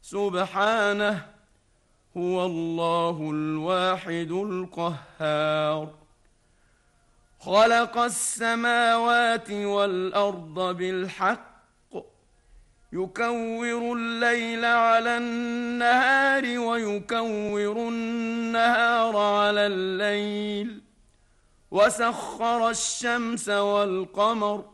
سبحانه، هو الله الواحد القهار. خلق السماوات والأرض بالحق، يكور الليل على النهار ويكور النهار على الليل، وسخر الشمس والقمر